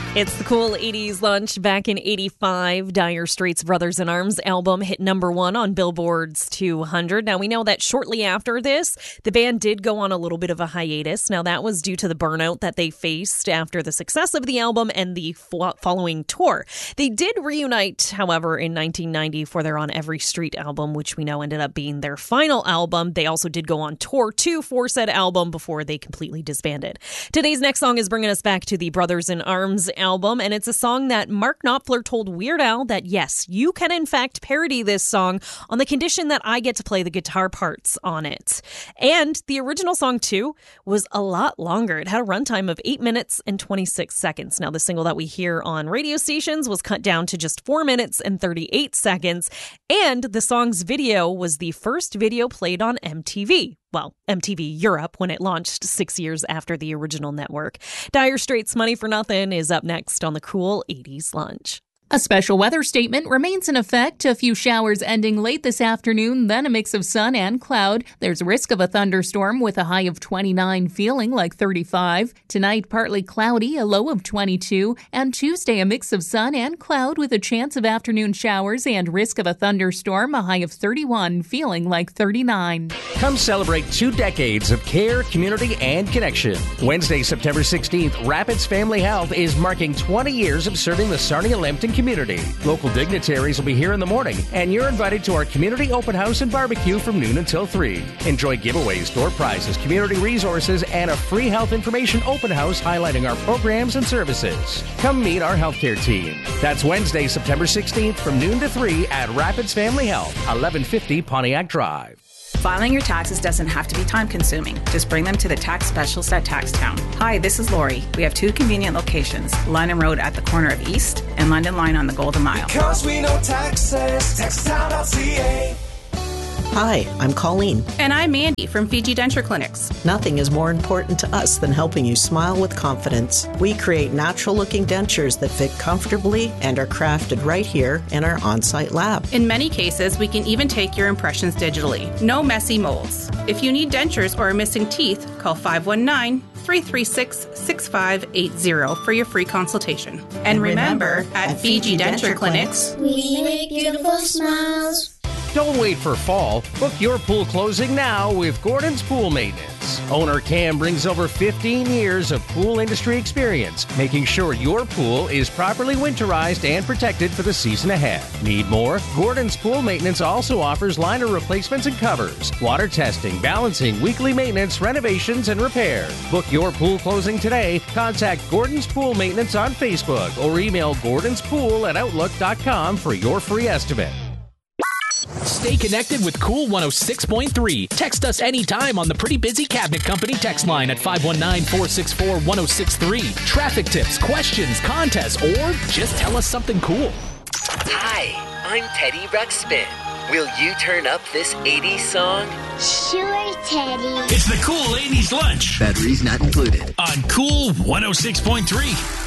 It's the cool 80s lunch. Back in 85, Dire Straits' Brothers in Arms album hit number 1 on Billboard's 200. Now, we know that shortly after this, the band did go on a little bit of a hiatus. Now, that was due to the burnout that they faced after the success of the album and the following tour. They did reunite, however, in 1990 for their On Every Street album, which we know ended up being their final album. They also did go on tour too for said album before they completely disbanded. Today's next song is bringing us back to the Brothers in Arms album, and it's a song that Mark Knopfler told Weird Al that yes, you can in fact parody this song on the condition that I get to play the guitar parts on it. And the original song too was a lot longer. It had a runtime of 8 minutes and 26 seconds. Now, the single that we hear on radio stations was cut down to just 4 minutes and 38 seconds, and the song's video was the first video played on MTV. Well, MTV Europe when it launched 6 years after the original network. Dire Straits' Money for Nothing is up next on the Cool 80s Lunch. A special weather statement remains in effect. A few showers ending late this afternoon, then a mix of sun and cloud. There's risk of a thunderstorm with a high of 29, feeling like 35. Tonight, partly cloudy, a low of 22. And Tuesday, a mix of sun and cloud with a chance of afternoon showers and risk of a thunderstorm, a high of 31, feeling like 39. Come celebrate 2 decades of care, community, and connection. Wednesday, September 16th, Rapids Family Health is marking 20 years of serving the Sarnia-Lambton community. Local dignitaries will be here in the morning, and you're invited to our community open house and barbecue from noon until 3. Enjoy giveaways, door prizes, community resources, and a free health information open house highlighting our programs and services. Come meet our healthcare team. That's Wednesday, September 16th from noon to 3 at Rapids Family Health, 1150 Pontiac Drive. Filing your taxes doesn't have to be time-consuming. Just bring them to the tax specialist at Taxtown. Hi, this is Lori. We have 2 convenient locations, London Road at the corner of East and London Line on the Golden Mile. Because we know taxes, taxtown.ca. Hi, I'm Colleen. And I'm Mandy from Fiji Denture Clinics. Nothing is more important to us than helping you smile with confidence. We create natural-looking dentures that fit comfortably and are crafted right here in our on-site lab. In many cases, we can even take your impressions digitally. No messy molds. If you need dentures or are missing teeth, call 519-336-6580 for your free consultation. And remember, at Fiji Denture Clinics, we make beautiful smiles. Don't wait for fall. Book your pool closing now with Gordon's Pool Maintenance. Owner Cam brings over 15 years of pool industry experience, making sure your pool is properly winterized and protected for the season ahead. Need more? Gordon's Pool Maintenance also offers liner replacements and covers, water testing, balancing, weekly maintenance, renovations, and repairs. Book your pool closing today. Contact Gordon's Pool Maintenance on Facebook or email gordonspool@outlook.com for your free estimate. Stay connected with Cool 106.3. Text us anytime on the Pretty Busy Cabinet Company text line at 519-464-1063. Traffic tips, questions, contests, or just tell us something cool. Hi, I'm Teddy Ruxpin. Will you turn up this 80s song? Sure, Teddy. It's the Cool 80s Lunch. Batteries not included. On Cool 106.3.